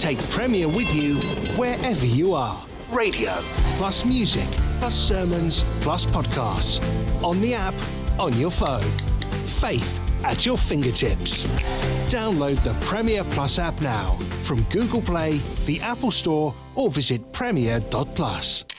Take Premier with you wherever you are. Radio, plus music, plus sermons, plus podcasts. On the app, on your phone. Faith at your fingertips. Download the Premier Plus app now from Google Play, the Apple Store, or visit premier.plus.